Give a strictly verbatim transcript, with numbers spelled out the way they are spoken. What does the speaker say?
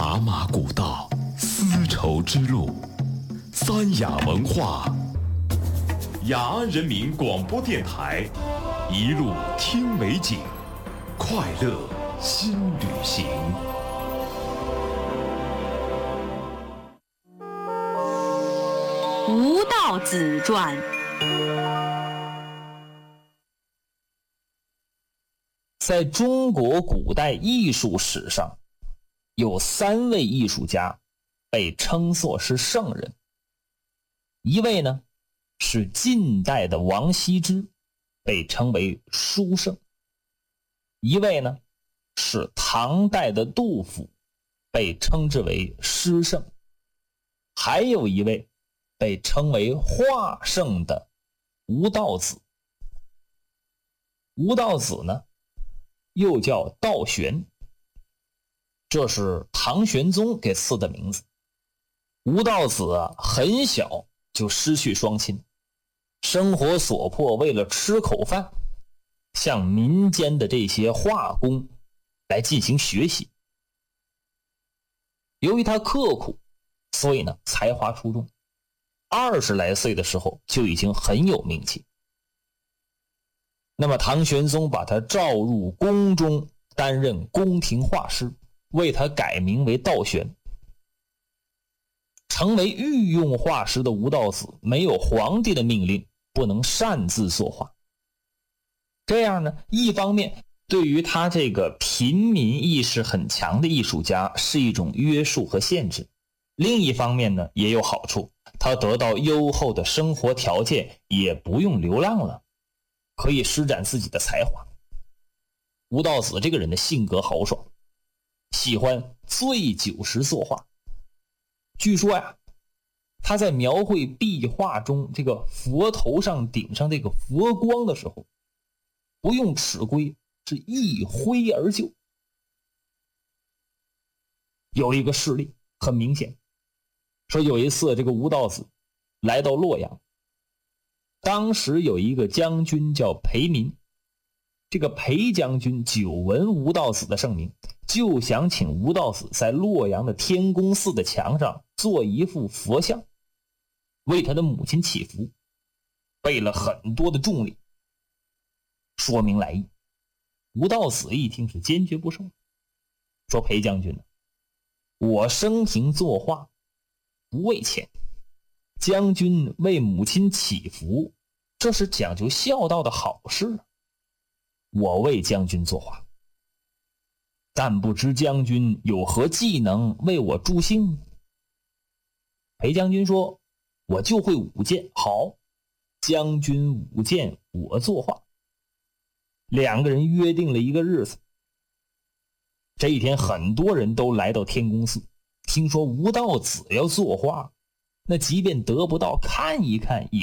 茶马古道，丝绸之路，三雅文化，雅安人民广播电台，一路听美景，快乐新旅行。 吴道子传。 在中国古代艺术史上，有三位艺术家被称作是圣人。一位呢是晋代的王羲之，被称为书圣；一位呢是唐代的杜甫，被称之为诗圣；还有一位被称为画圣的吴道子。吴道子呢又叫道玄，这是唐玄宗给赐的名字。吴道子啊，很小就失去双亲，生活所迫，为了吃口饭，向民间的这些画工来进行学习。由于他刻苦，所以呢才华出众，二十来岁的时候就已经很有名气。那么唐玄宗把他召入宫中，担任宫廷画师，为他改名为道玄。成为御用画师的吴道子没有皇帝的命令，不能擅自作画。这样呢，一方面对于他这个平民意识很强的艺术家是一种约束和限制，另一方面呢也有好处，他得到优厚的生活条件，也不用流浪了，可以施展自己的才华。吴道子这个人的性格豪爽，喜欢醉酒时作画。据说呀，他在描绘壁画中这个佛头上顶上这个佛光的时候，不用尺规，是一挥而就。有一个事例很明显，说有一次这个吴道子来到洛阳，当时有一个将军叫裴民，这个裴将军久闻吴道子的盛名，就想请吴道子在洛阳的天宫寺的墙上做一幅佛像，为他的母亲祈福，备了很多的重礼。说明来意，吴道子一听是坚决不受，说裴将军呢，我生平作画不为钱，将军为母亲祈福，这是讲究孝道的好事，我为将军作画，但不知将军有何技能为我助兴。裴将军说，我就会舞剑。好，将军舞剑，我作画。两个人约定了一个日子。这一天很多人都来到天宫寺，听说吴道子要作画，那即便得不到，看一看也